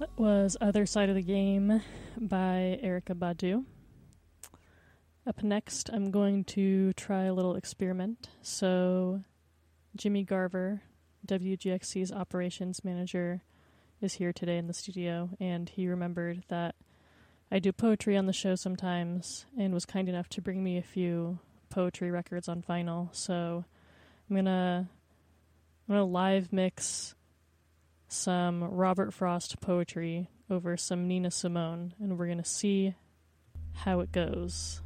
That was Other Side of the Game by Erykah Badu. Up next, I'm going to try a little experiment. So, Jimmy Garver, WGXC's operations manager, is here today in the studio, and he remembered that I do poetry on the show sometimes and was kind enough to bring me a few poetry records on vinyl. So, I'm gonna live mix some Robert Frost poetry over some Nina Simone, and we're going to see how it goes.